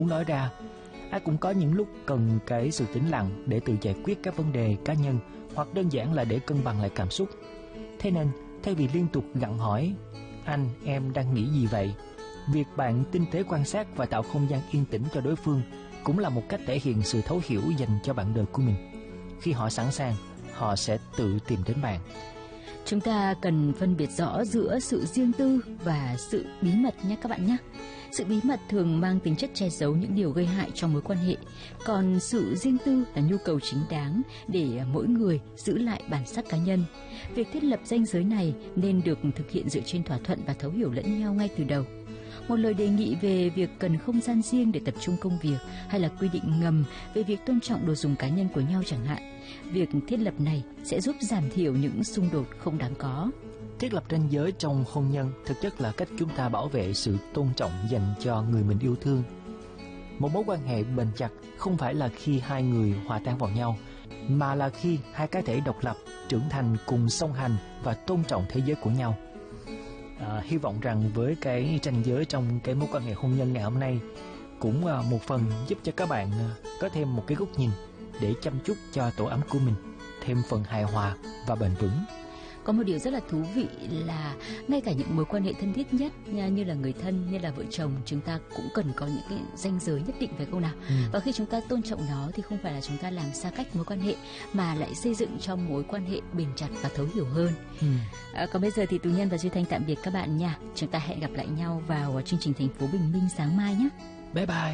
muốn nói ra. Ai cũng có những lúc cần cái sự tĩnh lặng để tự giải quyết các vấn đề cá nhân, hoặc đơn giản là để cân bằng lại cảm xúc. Thế nên, thay vì liên tục gặng hỏi anh, em đang nghĩ gì vậy, việc bạn tinh tế quan sát và tạo không gian yên tĩnh cho đối phương cũng là một cách thể hiện sự thấu hiểu dành cho bạn đời của mình. Khi họ sẵn sàng, họ sẽ tự tìm đến bạn. Chúng ta cần phân biệt rõ giữa sự riêng tư và sự bí mật nhé các bạn nhé. Sự bí mật thường mang tính chất che giấu những điều gây hại trong mối quan hệ, còn sự riêng tư là nhu cầu chính đáng để mỗi người giữ lại bản sắc cá nhân. Việc thiết lập ranh giới này nên được thực hiện dựa trên thỏa thuận và thấu hiểu lẫn nhau ngay từ đầu. Một lời đề nghị về việc cần không gian riêng để tập trung công việc, hay là quy định ngầm về việc tôn trọng đồ dùng cá nhân của nhau chẳng hạn. Việc thiết lập này sẽ giúp giảm thiểu những xung đột không đáng có. Thiết lập ranh giới trong hôn nhân thực chất là cách chúng ta bảo vệ sự tôn trọng dành cho người mình yêu thương. Một mối quan hệ bền chặt không phải là khi hai người hòa tan vào nhau, mà là khi hai cá thể độc lập, trưởng thành cùng song hành và tôn trọng thế giới của nhau. Hy vọng rằng với cái ranh giới trong cái mối quan hệ hôn nhân ngày hôm nay cũng một phần giúp cho các bạn có thêm một cái góc nhìn để chăm chút cho tổ ấm của mình thêm phần hài hòa và bền vững. Có một điều rất là thú vị là ngay cả những mối quan hệ thân thiết nhất như là người thân, như là vợ chồng, chúng ta cũng cần có những cái ranh giới nhất định, phải không nào? Và khi chúng ta tôn trọng nó thì không phải là chúng ta làm xa cách mối quan hệ, mà lại xây dựng cho mối quan hệ bền chặt và thấu hiểu hơn. Còn bây giờ thì Tú Nhân và Duy Thanh tạm biệt các bạn nha. Chúng ta hẹn gặp lại nhau vào chương trình Thành phố Bình Minh sáng mai nhé. Bye bye.